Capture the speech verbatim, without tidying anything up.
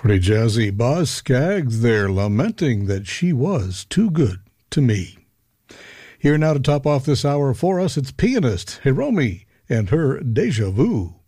Pretty jazzy. Boz Scaggs there, lamenting that she was too good to me. Here now to top off this hour for us, it's pianist Hiromi and her Deja Vu.